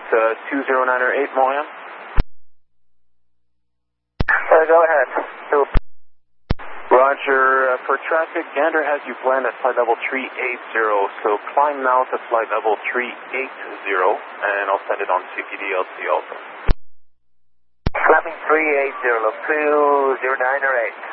2098 Moyam. Go ahead. Roger, for traffic, Gander has you planned at flight level 380, so climb now to flight level 380, and I'll send it on CPDLC also. Climbing 380, look 209 or 8.